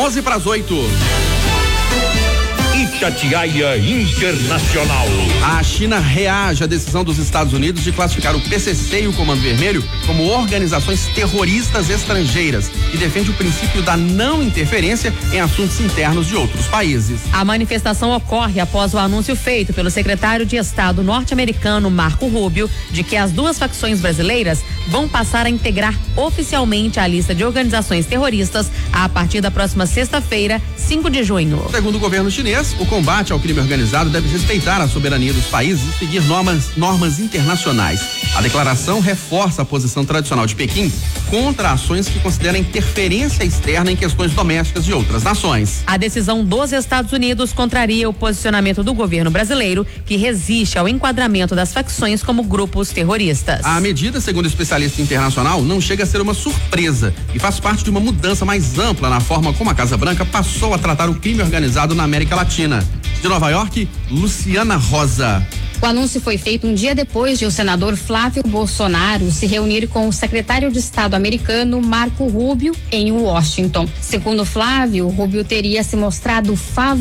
7:11. Itatiaia Internacional. A China reage à decisão dos Estados Unidos de classificar o PCC e o Comando Vermelho como organizações terroristas estrangeiras e defende o princípio da não interferência em assuntos internos de outros países. A manifestação ocorre após o anúncio feito pelo secretário de Estado norte-americano Marco Rubio de que as duas facções brasileiras vão passar a integrar oficialmente a lista de organizações terroristas a partir da próxima sexta-feira, 5 de junho. Segundo o governo chinês, o combate ao crime organizado deve respeitar a soberania dos países e seguir normas internacionais. A declaração reforça a posição tradicional de Pequim contra ações que consideram interferência externa em questões domésticas de outras nações. A decisão dos Estados Unidos contraria o posicionamento do governo brasileiro, que resiste ao enquadramento das facções como grupos terroristas. A medida, segundo o especialista internacional, não chega a ser uma surpresa e faz parte de uma mudança mais ampla na forma como a Casa Branca passou a tratar o crime organizado na América Latina. De Nova York, Luciana Rosa. O anúncio foi feito um dia depois de o senador Flávio Bolsonaro se reunir com o secretário de Estado americano Marco Rubio em Washington. Segundo Flávio, Rubio teria se mostrado favorável